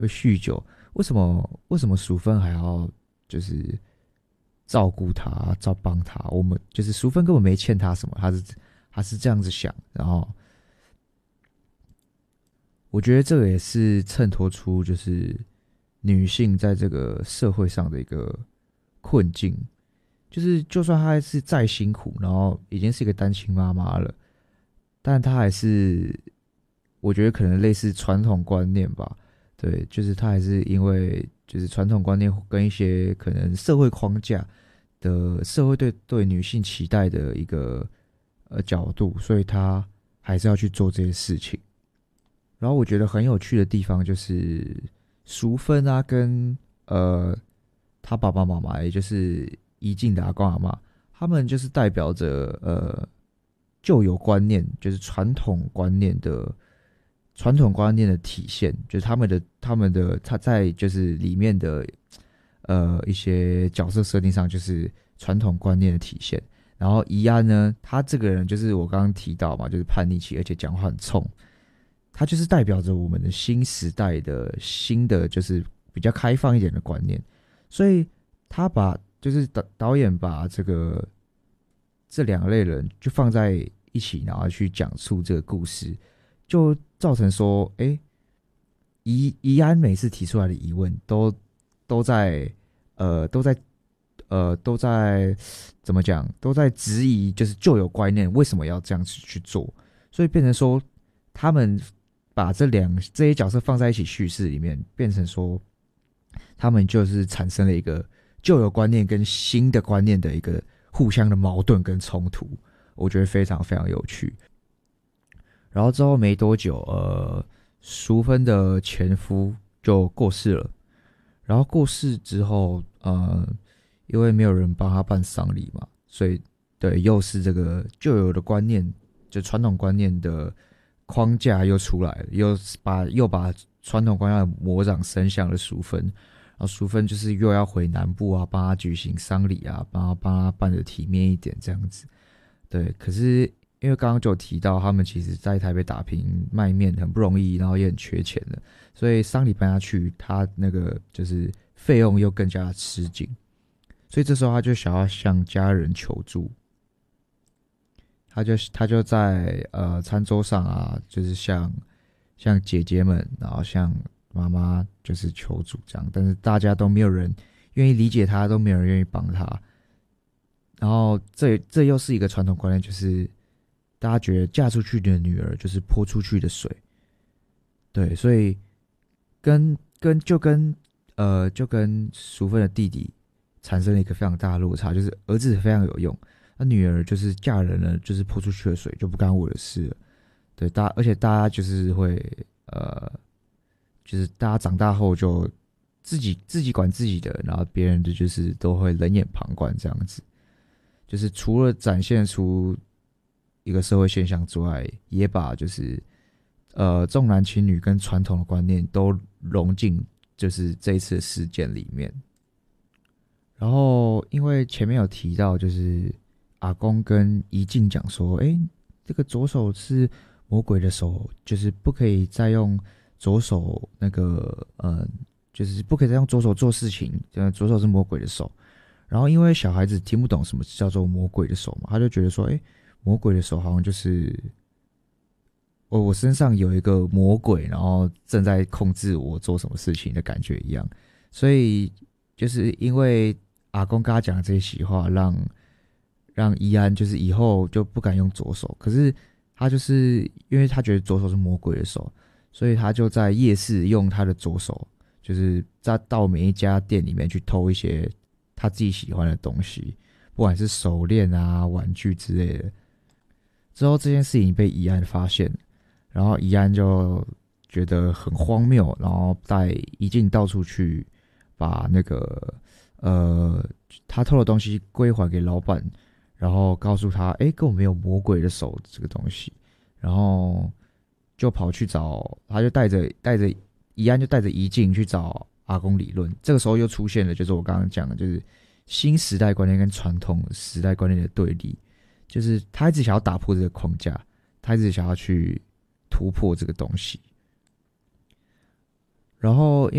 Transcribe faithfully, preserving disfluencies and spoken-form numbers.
会酗酒，为什么为什么淑芬还要就是照顾他，照帮他？我们就是淑芬根本没欠他什么，他是他是这样子想，然后我觉得这个也是衬托出就是女性在这个社会上的一个困境，就是就算她是再辛苦，然后已经是一个单亲妈妈了，但她还是我觉得可能类似传统观念吧，对，就是她还是因为就是传统观念跟一些可能社会框架的社会对对女性期待的一个呃角度，所以她还是要去做这些事情。然后我觉得很有趣的地方就是淑芬啊跟呃他爸爸妈妈，也就是怡静的阿公阿嬷，他们就是代表着呃旧有观念，就是传统观念的传统观念的体现，就是他们的他们的他在就是里面的呃一些角色设定上，就是传统观念的体现。然后怡安呢，他这个人就是我刚刚提到嘛，就是叛逆期，而且讲话很冲，他就是代表着我们的新时代的新的就是比较开放一点的观念，所以他把就是导导演把这个这两类人就放在一起，然后去讲述这个故事，就造成说，哎，怡怡安每次提出来的疑问都都在呃都在呃都在怎么讲，都在质疑就是旧有观念为什么要这样子去做，所以变成说他们把这两这些角色放在一起叙事里面，变成说他们就是产生了一个旧有观念跟新的观念的一个互相的矛盾跟冲突，我觉得非常非常有趣。然后之后没多久，呃，淑芬的前夫就过世了。然后过世之后，呃，因为没有人帮他办丧礼嘛，所以对，又是这个旧有的观念，就传统观念的框架又出来了，又把又把传统观念的魔掌伸向了淑芬。然后淑芬就是又要回南部啊，帮他举行丧礼啊，帮他帮他办的体面一点这样子。对，可是因为刚刚就有提到，他们其实在台北打拼卖面很不容易，然后也很缺钱的，所以丧礼办下去，他那个就是费用又更加吃紧，所以这时候他就想要向家人求助，他就他就在呃餐桌上啊，就是向向姐姐们，然后向妈妈就是求助这样，但是大家都没有人愿意理解他，都没有人愿意帮他。然后这这又是一个传统观念，就是大家觉得嫁出去的女儿就是泼出去的水，对，所以跟跟就跟呃就跟淑芬的弟弟产生了一个非常大的落差，就是儿子非常有用，那女儿就是嫁人了，就是泼出去的水，就不干我的事了。对，大而且大家就是会呃，就是大家长大后就自己自己管自己的，然后别人的就是都会冷眼旁观这样子。就是除了展现出一个社会现象之外，也把就是呃重男轻女跟传统的观念都融进就是这一次的事件里面。然后因为前面有提到，就是阿公跟怡静讲说，哎，这个左手是魔鬼的手，就是不可以再用左手那个呃，就是不可以再用左手做事情，呃，左手是魔鬼的手。然后因为小孩子听不懂什么叫做魔鬼的手嘛，他就觉得说，哎，魔鬼的手好像就是我我身上有一个魔鬼，然后正在控制我做什么事情的感觉一样。所以就是因为阿公跟他讲这些喜话，让让怡安就是以后就不敢用左手。可是他就是因为他觉得左手是魔鬼的手，所以他就在夜市用他的左手，就是在到每一家店里面去偷一些他自己喜欢的东西，不管是手链啊、玩具之类的。之后这件事情被怡安发现，然后怡安就觉得很荒谬，然后带怡静到处去把那个呃他偷的东西归还给老板，然后告诉他，哎，根本没有魔鬼的手这个东西，然后就跑去找，他就带着带着怡安就带着怡静去找阿公理论。这个时候又出现了，就是我刚刚讲的，就是新时代观念跟传统时代观念的对立，就是他一直想要打破这个框架，他一直想要去突破这个东西。 然后因